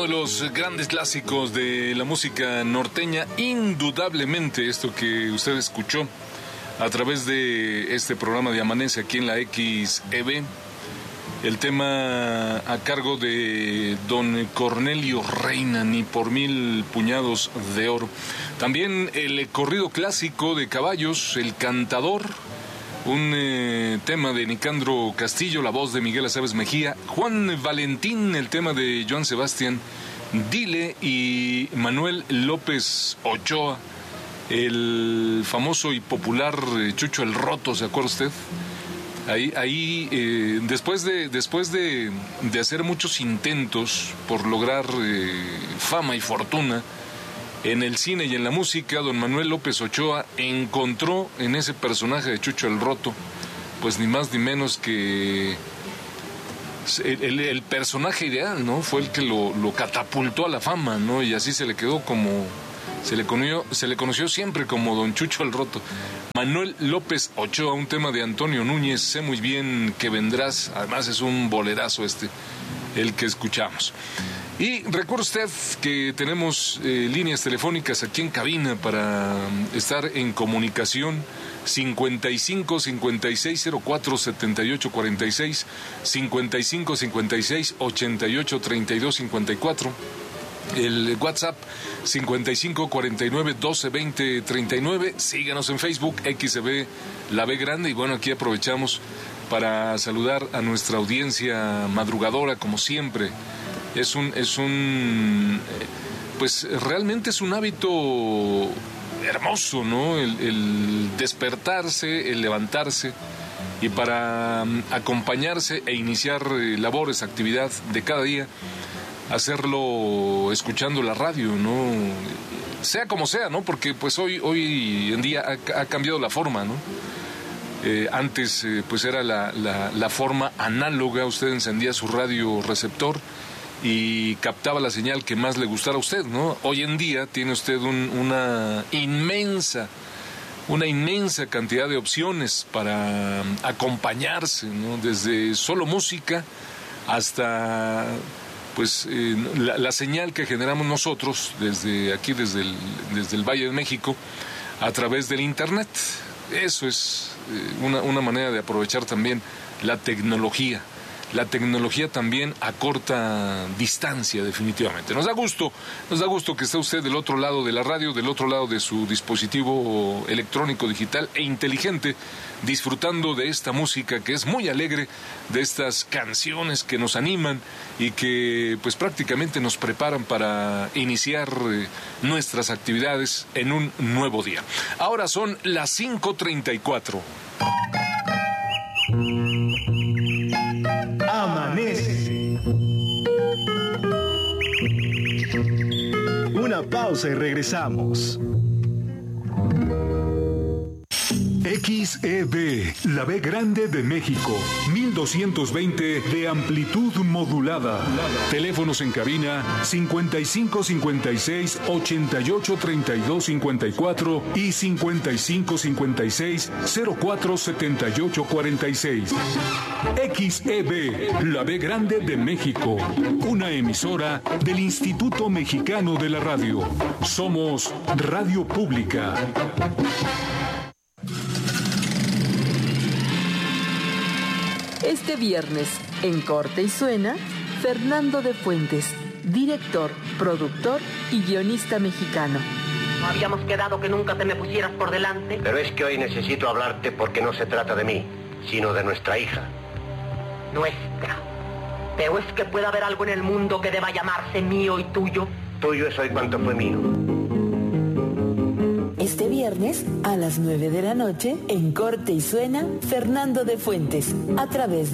de los grandes clásicos de la música norteña, indudablemente esto que usted escuchó a través de este programa de Amanece aquí en la XEB, el tema a cargo de don Cornelio Reina, Ni por mil puñados de oro. También el corrido clásico de caballos, El Cantador, un tema de Nicandro Castillo, la voz de Miguel Aceves Mejía, Juan Valentín, el tema de Joan Sebastián, Dile, y Manuel López Ochoa, el famoso y popular Chucho el Roto, ¿se acuerda usted? Después de hacer muchos intentos por lograr fama y fortuna en el cine y en la música, don Manuel López Ochoa encontró en ese personaje de Chucho el Roto, pues ni más ni menos que el personaje ideal, ¿no? Fue el que lo catapultó a la fama, ¿no? Y así se le quedó como... Se le conoció siempre como don Chucho el Roto. Manuel López Ochoa, un tema de Antonio Núñez, Sé muy bien que vendrás. Además es un bolerazo el que escuchamos. Y recuerde usted que tenemos líneas telefónicas aquí en cabina para estar en comunicación. 55 56 04 78 46, 55 56 88 32 54. El WhatsApp 55 49 12 20 39. Síganos en Facebook, XB La B Grande. Y bueno, aquí aprovechamos para saludar a nuestra audiencia madrugadora, como siempre. Pues realmente es un hábito hermoso, ¿no? El despertarse, el levantarse, y para acompañarse e iniciar labores, actividad de cada día, hacerlo escuchando la radio, ¿no? Sea como sea, ¿no? Porque pues hoy en día ha cambiado la forma, ¿no? Antes pues era la forma análoga. Usted encendía su radio receptor y captaba la señal que más le gustara a usted, ¿no? Hoy en día tiene usted una inmensa cantidad de opciones para acompañarse, ¿no? Desde solo música hasta pues la señal que generamos nosotros desde aquí, desde el Valle de México, a través del Internet. Eso es una manera de aprovechar también la tecnología. La tecnología también acorta distancia, definitivamente. Nos da gusto que esté usted del otro lado de la radio, del otro lado de su dispositivo electrónico, digital e inteligente, disfrutando de esta música que es muy alegre, de estas canciones que nos animan y que pues prácticamente nos preparan para iniciar nuestras actividades en un nuevo día. Ahora son las 5:34. Amanece. Una pausa y regresamos. XEB, la B Grande de México, 1220 de amplitud modulada. Teléfonos en cabina 55 56 88 32 54 y 55 56 04 78 46. XEB, la B Grande de México, una emisora del Instituto Mexicano de la Radio. Somos Radio Pública. Este viernes, en Corte y Suena, Fernando de Fuentes, director, productor y guionista mexicano. ¿No habíamos quedado que nunca te me pusieras por delante? Pero es que hoy necesito hablarte porque no se trata de mí, sino de nuestra hija. Nuestra. ¿Pero es que puede haber algo en el mundo que deba llamarse mío y tuyo? Tuyo es hoy cuanto fue mío. Este viernes, a las 9 de la noche, en Corte y Suena, Fernando de Fuentes, a través